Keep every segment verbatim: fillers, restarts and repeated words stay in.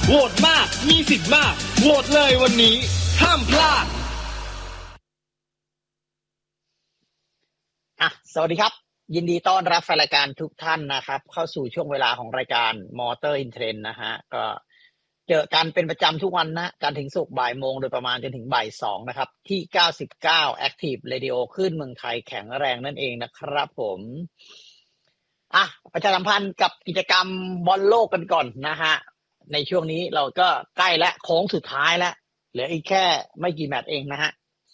โหวตมากมีสิทธิ์มากโหวตเลยวันนี้ห้ามพลาดอ่ะสวัสดีครับยินดีต้อนรับแฟนรายการทุกท่านนะครับเข้าสู่ช่วงเวลาของรายการ Motor in Trend นะฮะก็เจอกันเป็นประจำทุกวันนะจันทร์ถึงศุกร์บ่ายโมงโดยประมาณจนถึงบ่ายสองนะครับที่เก้าสิบเก้า Active Radio ขึ้นเมืองไทยแข็งแรงนั่นเองนะครับผมอ่ะประชาสัมพันธ์กับกิจกรรมบอลโลกกันก่อนนะฮะในช่วงนี้เราก็ใกล้และโค้งสุดท้ายแล้วเหลืออีกแค่ไม่กี่แมตช์เองนะฮะ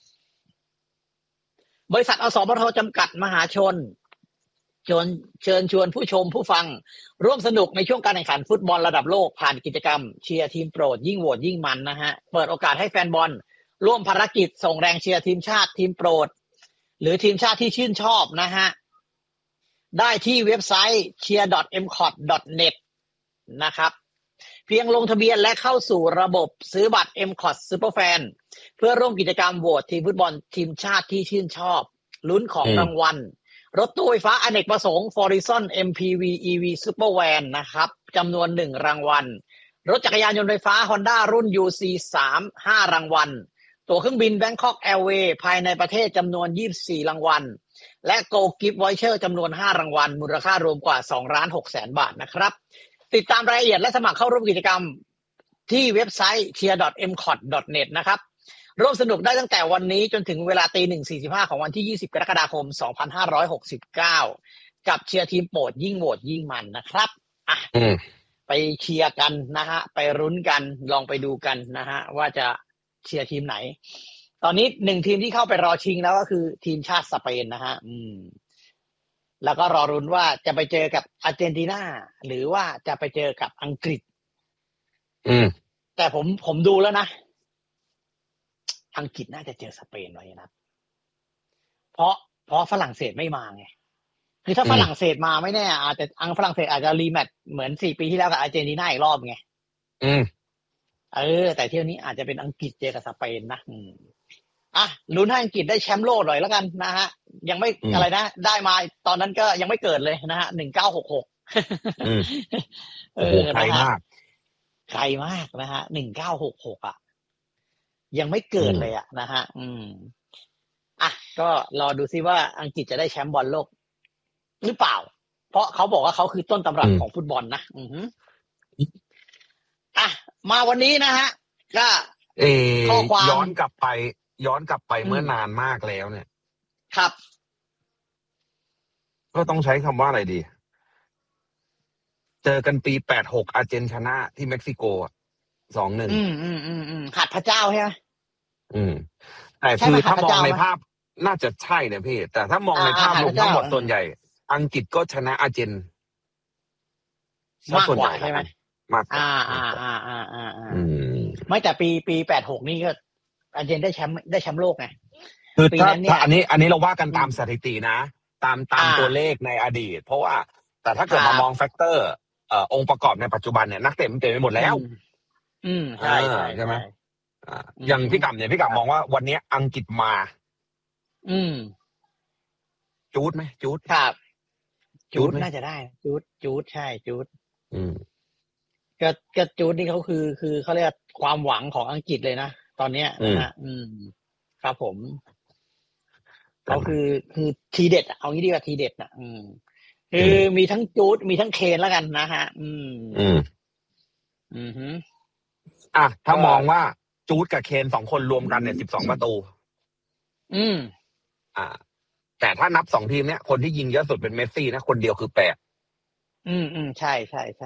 บริษัทอสมทจำกัดมหาชนชวนเชิญชวนผู้ชมผู้ฟังร่วมสนุกในช่วงการแข่งขันฟุตบอลระดับโลกผ่านกิจกรรมเชียร์ทีมโปรดยิ่งโหวตยิ่งมันนะฮะเปิดโอกาสให้แฟนบอลร่วมภารกิจส่งแรงเชียร์ทีมชาติทีมโปรดหรือทีมชาติที่ชื่นชอบนะฮะได้ที่เว็บไซต์ เชียร์ ดอท เอ็ม คอท ดอท เน็ต นะครับเพียงลงทะเบียนและเข้าสู่ระบบซื้อบัตร เอ็ม คอท Superfan เพื่อร่วมกิจกรรมโหวตทีมฟุตบอลทีมชาติที่ชื่นชอบลุ้นของรางวัลรถตู้ไฟฟ้าอเนกประสงค์ Forizon เอ็ม พี วี อี วี Super Van นะครับจำนวนหนึ่งรางวัลรถจักรยานยนต์ไฟฟ้า Honda รุ่น ยู ซี สาม ห้ารางวัลตั๋วเครื่องบิน Bangkok Airways ภายในประเทศจำนวนยี่สิบสี่รางวัลและ Go Gift Voucher จำนวนห้ารางวัลมูลค่ารวมกว่าสองล้านหกแสนบาทนะครับติดตามรายละเอียดและสมัครเข้าร่วมกิจกรรมที่เว็บไซต์ เชียร์ ดอท เอ็ม คอท ดอท เน็ต นะครับร่วมสนุกได้ตั้งแต่วันนี้จนถึงเวลาตีหนึ่งสี่สิบห้าของวันที่ยี่สิบกรกฎาคมสองพันห้าร้อยหกสิบเก้ากับเชียร์ทีมโปรดยิ่งโหวตยิ่งมันนะครับอ่ะไปเชียร์กันนะฮะไปรุ้นกันลองไปดูกันนะฮะว่าจะเชียร์ทีมไหนตอนนี้หนึ่งทีมที่เข้าไปรอชิงแล้วก็คือทีมชาติสเปนนะฮะอืมแล้วก็รอรุ้นว่าจะไปเจอกับอาร์เจนตินาหรือว่าจะไปเจอกับอังกฤษอืมแต่ผมผมดูแล้วนะอังกฤษน่าจะเจอสเปนไว้นะเพราะเพราะฝรั่งเศสไม่มาไงคือถ้าฝรั่งเศสมาไม่แน่อาจจะอังฝรั่งเศสอาจจะรีแมตช์เหมือนสี่ปีที่แล้วกับอาร์เจนตินาอีกรอบไงอืมเออแต่เที่ยวนี้อาจจะเป็นอังกฤษเจอกับสเปนนะอืมอ่ะลุ้นให้อังกฤษได้แชมป์โลกหน่อยแล้วกันนะฮะยังไม่อะไรนะได้มาตอนนั้นก็ยังไม่เกิดเลยนะฮะหนึ่งเก้าหกหกเออไกลมากไกลมากนะฮะหนึ่งเก้าหกหกอ่ะยังไม่เกิดเลยอ่ะนะฮะอืมอ่ะก็รอดูซิว่าอังกฤษจะได้แชมป์บอลโลกหรือเปล่าเพราะเขาบอกว่าเขาคือต้นตำรับของฟุตบอลนะอือฮึอ่ะมาวันนี้นะฮะก็เออย้อนกลับไปย้อนกลับไปเมื่อนานมากแล้วเนี่ยครับก็ต้องใช้คำว่าอะไรดีเจอกันปีแปดหกอาร์เจนชนะที่เม็กซิโกสองหนึ่งอืมอืมอืมอืมหัดพระเจ้าใช่ไหมอืมแต่คือถ้ามองในภาพน่าจะใช่นะพี่แต่ถ้ามองในภาพรวมทั้งหมดส่วนใหญ่อังกฤษก็ชนะอาร์เจนมากกว่าใช่ไหมมากกว่าอ่าอ่าอ่าอ่าอ่าอ่าไม่แต่ปีปีแปดหกนี่ก็อาร์เจนได้แชมป์ได้แชมป์โลกไงคือถ้าถ้าอันนี้อันนี้เราว่ากันตามสถิตินะตามตามตัวเลขในอดีตเพราะว่าแต่ถ้าเกิดมามองแฟกเตอร์เอ่อองค์ประกอบในปัจจุบันเนี่ยนักเตะมันเต็มไปหมดแล้วอืมใช่ใช่ใช่ไหมอ่าอย่างพี่กัมเนี่ยพี่กัมมองว่าวันนี้อังกฤษมาอืมจูดไหมจูดครับจูดน่าจะได้จูดจูดใช่จูดอืมก็ก็จูดนี่เขาคือคือเขาเรียกความหวังของอังกฤษเลยนะตอนเนี้ยนะฮะอืมครับผมเขาคือคือทีเด็ดเอางี้ดีกว่าทีเด็ดนะอืมคือมีทั้งจูดมีทั้งเคนแล้วกันนะฮะอืมอืมอืมฮึอ่ะถ้ามองว่าจูดกับเคนสองคนรวมกันเนี่ยสิบสองประตูอืมอ่าแต่ถ้านับสองทีมเนี้ยคนที่ยิงเยอะสุดเป็นเมสซี่นะคนเดียวคือแปดอืมอืมใช่ใช่ใช่